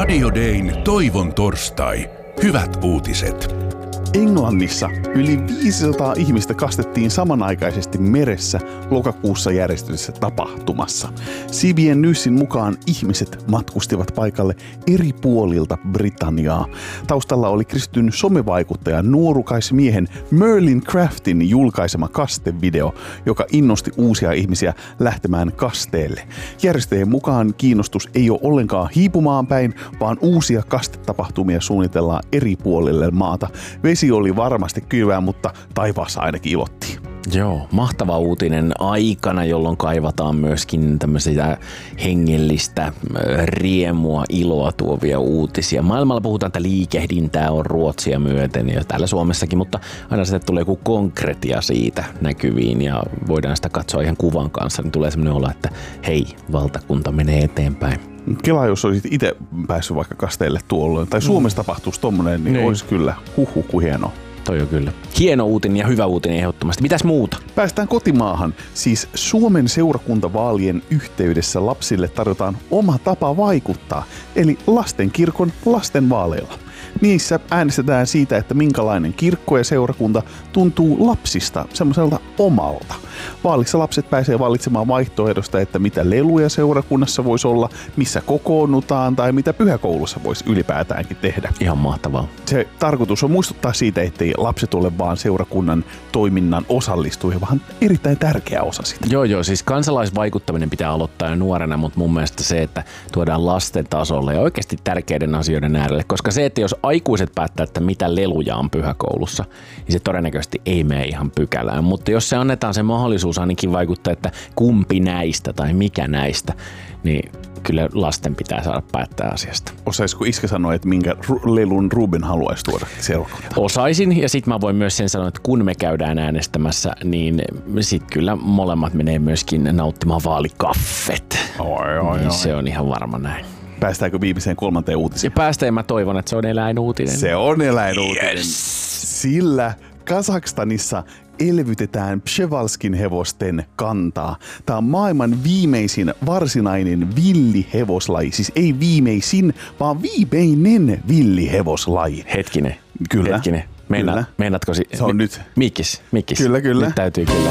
Radio Dayn toivon torstai. Hyvät uutiset. Englannissa yli 500 ihmistä kastettiin samanaikaisesti meressä lokakuussa järjestetyssä tapahtumassa. CBN Newsin mukaan ihmiset matkustivat paikalle eri puolilta Britanniaa. Taustalla oli kristityn somevaikuttaja nuorukaismiehen Merlin Craftin julkaisema kastevideo, joka innosti uusia ihmisiä lähtemään kasteelle. Järjestäjien mukaan kiinnostus ei ole ollenkaan hiipumaan päin, vaan uusia kastetapahtumia suunnitellaan eri puolille maata. Vesi oli varmasti kylmää, mutta taivaassa ainakin ilottiin. Joo, mahtava uutinen aikana, jolloin kaivataan myöskin tämmöisiä hengellistä riemua, iloa tuovia uutisia. Maailmalla puhutaan, että liikehdintää on Ruotsia myöten ja täällä Suomessakin, mutta aina sitten tulee joku konkretia siitä näkyviin ja voidaan sitä katsoa ihan kuvan kanssa, niin tulee semmoinen olo, että hei, valtakunta menee eteenpäin. Kela, jos olisit itse päässyt vaikka kasteelle tuolloin, tai Suomessa tapahtuisi tommonen, niin olisi kyllä kuin hienoa. Toi on kyllä. Hieno uutinen ja hyvä uutinen ehdottomasti. Mitäs muuta? Päästään kotimaahan. Siis Suomen seurakuntavaalien yhteydessä lapsille tarjotaan oma tapa vaikuttaa, eli lastenkirkon lastenvaaleilla. Niissä äänestetään siitä, että minkälainen kirkko ja seurakunta tuntuu lapsista semmoiselta omalta. Vaalissa lapset pääsee valitsemaan vaihtoehdosta, että mitä leluja seurakunnassa voisi olla, missä kokoonnutaan tai mitä pyhäkoulussa voisi ylipäätäänkin tehdä. Ihan mahtavaa. Se tarkoitus on muistuttaa siitä, ettei lapset ole vaan seurakunnan toiminnan osallistujia, vaan erittäin tärkeä osa sitä. Joo, siis kansalaisvaikuttaminen pitää aloittaa jo nuorena, mutta mun mielestä se, että tuodaan lasten tasolle ja oikeasti tärkeiden asioiden äärelle, koska se, että jos aikuiset päättää, että mitä leluja on pyhäkoulussa, niin se todennäköisesti ei mene ihan pykälään, mutta jos se annetaan se mahdollisuus ainakin vaikuttaa, että kumpi näistä tai mikä näistä, niin kyllä lasten pitää saada päättää asiasta. Osaisiko iskä sanoa, että minkä lelun Ruben haluaisi tuoda seurakuntaan? Osaisin, ja sitten mä voin myös sen sanoa, että kun me käydään äänestämässä, niin sitten kyllä molemmat menee myöskin nauttimaan vaalikaffet. Oi. Se on ihan varma näin. Päästäänkö viimeiseen 3. uutiseen? Ja päästään, mä toivon, että se on eläinuutinen. Se on eläinuutinen. Yes. Sillä Kazakstanissa elvytetään Przewalskin hevosten kantaa. Tämä on maailman viimeisin varsinainen villihevoslaji. Siis ei viimeisin, vaan viimeinen villihevoslaji. Hetkinen. Kyllä. Meinaatko se on nyt. Mikkis. Kyllä. Nyt täytyy kyllä.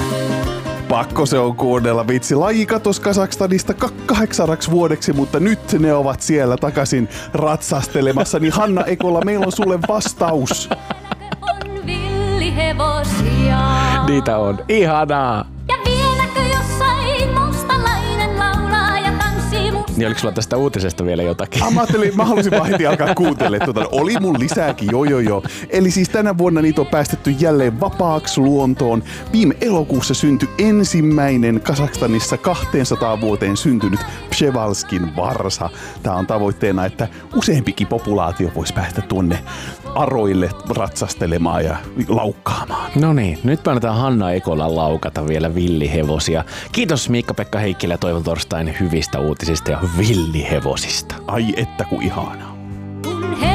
Pakko se on kuunnella, vitsi. Laji katosi Kazakstanista 8 vuodeksi, mutta nyt ne ovat siellä takaisin ratsastelemassa. Niin Hanna Ekola, meillä on sulle vastaus. On villihevosia. Niitä on. Ihanaa. Ja vieläkö jossain mustalainen laulaa ja tanssii musta. Niin oliko sulla tästä uutisesta vielä jotakin? Mä halusin vaan heti alkaa kuuntelemaan. Oli mun lisääkin, joo. Eli siis tänä vuonna niitä on päästetty jälleen vapaaksi luontoon. Viime elokuussa syntyi ensimmäinen Kazakstanissa 200 vuoteen syntynyt Przewalskin varsa. Tää on tavoitteena, että useampikin populaatio voisi päästä tuonne aroille ratsastelemaan ja laukkaamaan. No niin, nyt annetaan Hanna Ekolan laukata vielä villihevosia. Kiitos Miikka-Pekka Heikkilä ja toivon torstain hyvistä uutisista ja villihevosista. Ai että ku ihanaa.